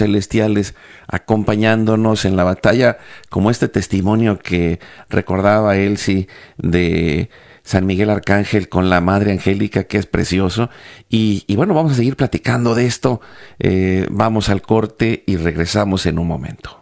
celestiales acompañándonos en la batalla, como este testimonio que recordaba Elsie de San Miguel Arcángel con la Madre Angélica, que es precioso. Y bueno, vamos a seguir platicando de esto. Vamos al corte y regresamos en un momento.